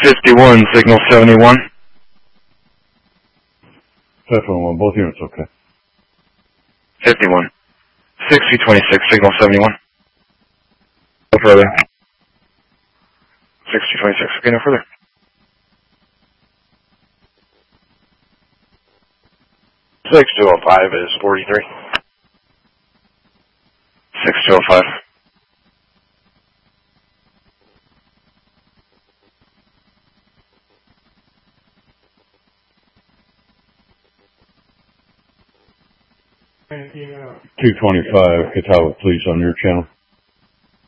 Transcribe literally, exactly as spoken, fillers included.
fifty-one, signal seventy-one. seventy-one, both units, okay. fifty-one. sixty twenty-six, signal seventy-one. No further. sixty twenty-six, okay, no further. six two oh five is forty-three. six two oh five. two twenty-five, Catawba, please, on your channel.